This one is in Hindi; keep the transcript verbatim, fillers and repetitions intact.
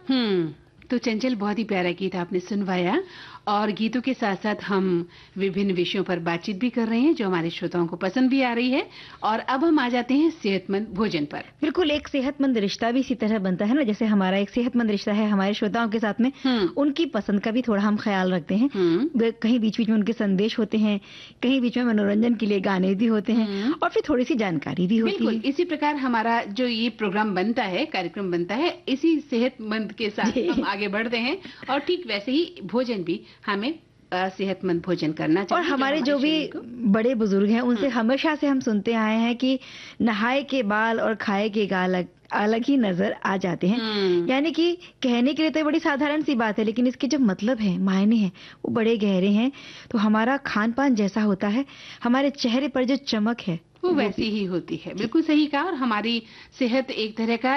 हम्म तो चंचल, बहुत ही प्यारा गीत आपने सुनवाया और गीतों के साथ साथ हम विभिन्न विषयों पर बातचीत भी कर रहे हैं जो हमारे श्रोताओं को पसंद भी आ रही है। और अब हम आ जाते हैं सेहतमंद भोजन पर। बिल्कुल, एक सेहतमंद रिश्ता भी इसी तरह बनता है ना, जैसे हमारा एक सेहतमंद रिश्ता है हमारे श्रोताओं के साथ में, उनकी पसंद का भी थोड़ा हम ख्याल रखते हैं। कहीं बीच बीच में उनके संदेश होते हैं, कहीं बीच में मनोरंजन के लिए गाने भी होते हैं और फिर थोड़ी सी जानकारी भी होती है। इसी प्रकार हमारा जो ये प्रोग्राम बनता है, कार्यक्रम बनता है, इसी सेहतमंद के साथ हम आगे बढ़ते हैं और ठीक वैसे ही भोजन भी हमें सेहतमंद भोजन करना चाहिए। और हमारे जो भी बड़े बुजुर्ग हैं उनसे हमेशा से हम सुनते आए हैं कि नहाए के बाल और खाए के गाल अलग ही नजर आ जाते हैं। यानी कि कहने के लिए तो बड़ी साधारण सी बात है, लेकिन इसके जो मतलब है, मायने हैं, वो बड़े गहरे हैं। तो हमारा खान पान जैसा होता है, हमारे चेहरे पर जो चमक है वो वैसी ही होती है। बिल्कुल सही कहा। और हमारी सेहत एक तरह का